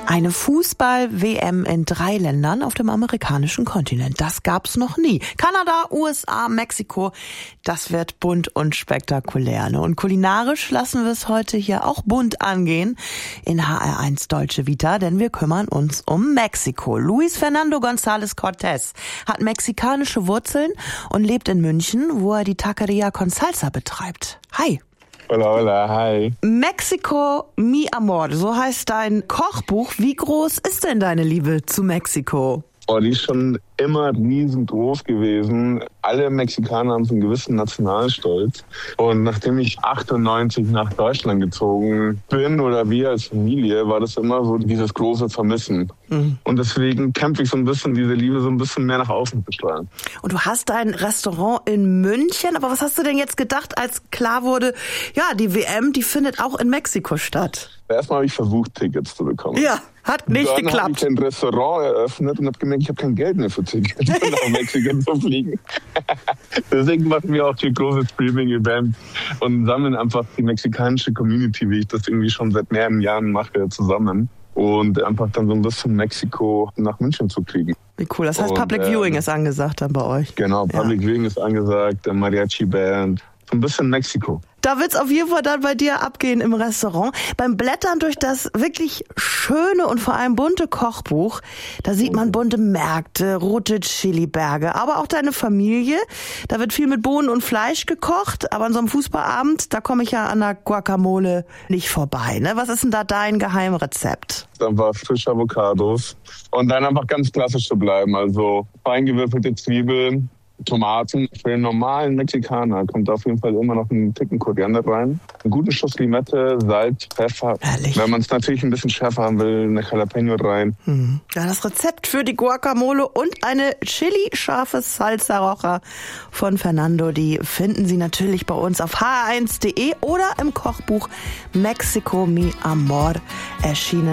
Eine Fußball-WM in 3 Ländern auf dem amerikanischen Kontinent. Das gab's noch nie. Kanada, USA, Mexiko. Das wird bunt und spektakulär. Und kulinarisch lassen wir es heute hier auch bunt angehen in HR1 Deutsche Vita, denn wir kümmern uns um Mexiko. Luis Fernando González Cortés hat mexikanische Wurzeln und lebt in München, wo er die Taqueria con Salsa betreibt. Hi. Hola, hola, hi. Mexico Mi Amor, so heißt dein Kochbuch. Wie groß ist denn deine Liebe zu Mexiko? Oh, die ist schon immer riesengroß gewesen. Alle Mexikaner haben so einen gewissen Nationalstolz. Und nachdem ich 98 nach Deutschland gezogen bin oder wir als Familie, war das immer so dieses große Vermissen. Und deswegen kämpfe ich so ein bisschen, diese Liebe so ein bisschen mehr nach außen zu steuern. Und du hast ein Restaurant in München, aber was hast du denn jetzt gedacht, als klar wurde, ja, die WM, die findet auch in Mexiko statt? Erstmal habe ich versucht, Tickets zu bekommen. Ja, hat nicht dann geklappt. Dann habe ich ein Restaurant eröffnet und habe gemerkt, ich habe kein Geld mehr für Tickets, nach Mexiko zu fliegen. Deswegen machen wir auch hier große Streaming-Events und sammeln einfach die mexikanische Community, wie ich das irgendwie schon seit mehreren Jahren mache, zusammen. Und einfach dann so ein bisschen Mexiko nach München zu kriegen. Wie cool, das heißt Public Viewing ist angesagt dann bei euch. Genau, Public Viewing ist angesagt, Mariachi-Band, so ein bisschen Mexiko. Da wird's auf jeden Fall dann bei dir abgehen im Restaurant. Beim Blättern durch das wirklich schöne und vor allem bunte Kochbuch, da sieht man bunte Märkte, rote Chiliberge, aber auch deine Familie. Da wird viel mit Bohnen und Fleisch gekocht, aber an so einem Fußballabend, da komme ich ja an der Guacamole nicht vorbei. Ne? Was ist denn da dein Geheimrezept? Einfach frische Avocados und dann einfach ganz klassisch zu bleiben. Also fein gewürfelte Zwiebeln, Tomaten. Für den normalen Mexikaner kommt auf jeden Fall immer noch ein Ticken Koriander rein. Einen guten Schuss Limette, Salz, Pfeffer. Herrlich. Wenn man es natürlich ein bisschen schärfer haben will, eine Jalapeno rein. Ja, das Rezept für die Guacamole und eine chili-scharfe Salsa Roja von Fernando, die finden Sie natürlich bei uns auf hr1.de oder im Kochbuch Mexico Mi Amor erschienen.